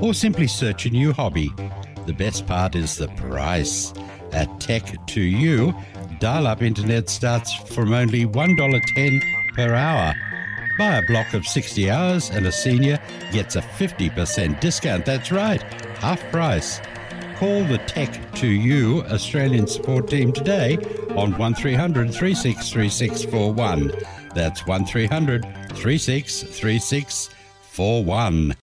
or simply search a new hobby. The best part is the price. At Tech2U, dial-up internet starts from only $1.10 per hour. Buy a block of 60 hours and a senior gets a 50% discount. That's right, half price. Call the Tech2U Australian support team today on 1300 363641. That's 1300 363641.